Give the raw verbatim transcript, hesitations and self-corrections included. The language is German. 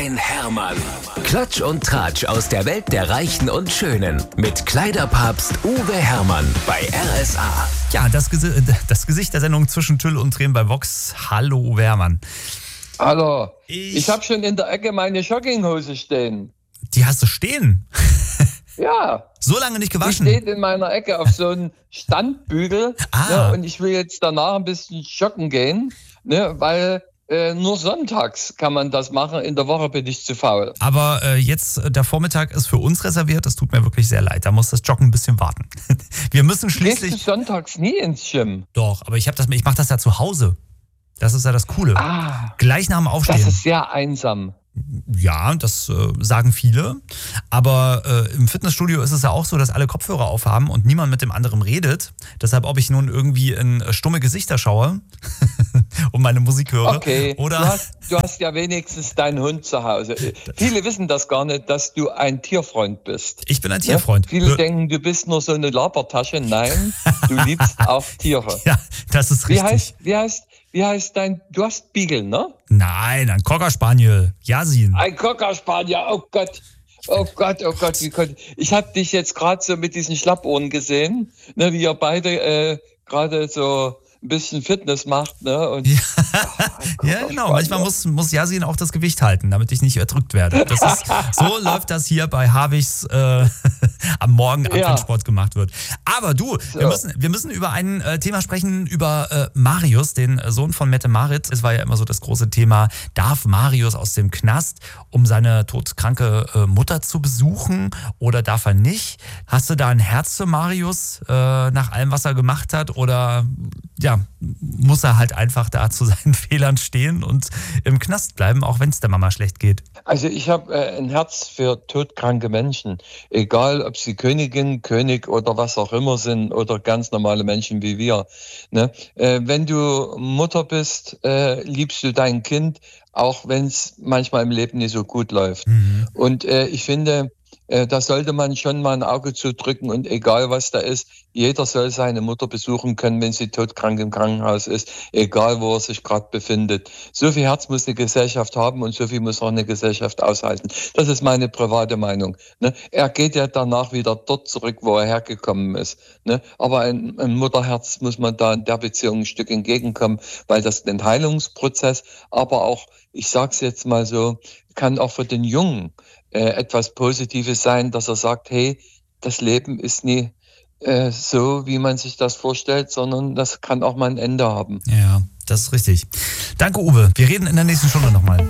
ein Hermann. Klatsch und Tratsch aus der Welt der Reichen und Schönen. Mit Kleiderpapst Uwe Hermann bei R S A. Ja, das, Gesi- das Gesicht der Sendung zwischen Tüll und Tränen bei Vox. Hallo Uwe Hermann. Hallo. Ich, Ich habe schon in der Ecke meine Jogginghose stehen. Die hast du stehen? Ja. So lange nicht Die gewaschen? steht in meiner Ecke auf so einem Standbügel. Ah. Ne, und ich will jetzt danach ein bisschen joggen gehen, ne, weil äh, nur sonntags kann man das machen. In der Woche bin ich zu faul. Aber äh, jetzt, äh, der Vormittag ist für uns reserviert. Das tut mir wirklich sehr leid. Da muss das Joggen ein bisschen warten. Wir müssen Gehst du schließlich... sonntags nie ins Gym? Doch, aber ich, hab das, ich mache das ja zu Hause. Das ist ja das Coole. Ah, Gleich nach dem Aufstehen. das ist sehr einsam. Ja, das äh, sagen viele. Aber äh, im Fitnessstudio ist es ja auch so, dass alle Kopfhörer aufhaben und niemand mit dem anderen redet. Deshalb, ob ich nun irgendwie in äh, stumme Gesichter schaue und meine Musik höre. Okay, Oder du, hast, du hast ja wenigstens deinen Hund zu Hause. Viele wissen das gar nicht, dass du ein Tierfreund bist. Ich bin ein Tierfreund. Ja? Viele Hör- denken, du bist nur so eine Labertasche. Nein, du liebst auch Tiere. Ja, das ist Wie richtig. heißt, wie heißt, wie heißt dein, du hast Beagle, ne? Nein, ein Cocker Spaniel. Yasin. Ein Cocker Spaniel, oh Gott. Oh Gott, oh Gott, wie konnte ich habe dich jetzt gerade so mit diesen Schlappohren gesehen, ne, wie ihr beide äh, gerade so ein bisschen Fitness macht, ne? Und Ja, Ach, ja, genau. Manchmal muss, muss Yasin auch das Gewicht halten, damit ich nicht erdrückt werde. Das ist, so läuft das hier bei Havichs äh, am Morgen ab, Ja. wenn Sport gemacht wird. Aber du, wir, So. müssen, wir müssen über ein äh, Thema sprechen, über äh, Marius, den Sohn von Mette Marit. Es war ja immer so das große Thema, darf Marius aus dem Knast, um seine todkranke äh, Mutter zu besuchen, oder darf er nicht? Hast du da ein Herz für Marius, äh, nach allem, was er gemacht hat, oder ja, muss er halt einfach da zu seinen Fehlern stehen und im Knast bleiben, auch wenn es der Mama schlecht geht? Also ich habe äh, ein Herz für todkranke Menschen, egal ob sie Königin, König oder was auch immer sind oder ganz normale Menschen wie wir. Ne? Äh, wenn du Mutter bist, äh, liebst du dein Kind, auch wenn es manchmal im Leben nicht so gut läuft. Mhm. Und äh, ich finde, äh, da sollte man schon mal ein Auge zudrücken und egal was da ist, jeder soll seine Mutter besuchen können, wenn sie todkrank im Krankenhaus ist, egal wo er sich gerade befindet. So viel Herz muss eine Gesellschaft haben und so viel muss auch eine Gesellschaft aushalten. Das ist meine private Meinung. Ne? Er geht ja danach wieder dort zurück, wo er hergekommen ist. Ne? Aber ein, ein Mutterherz muss man da in der Beziehung ein Stück entgegenkommen, weil das ein Heilungsprozess, aber auch, ich sag's jetzt mal so, kann auch für den Jungen äh, etwas Positives sein, dass er sagt, hey, das Leben ist nie äh, so, wie man sich das vorstellt, sondern das kann auch mal ein Ende haben. Ja, das ist richtig. Danke, Uwe. Wir reden in der nächsten Stunde nochmal.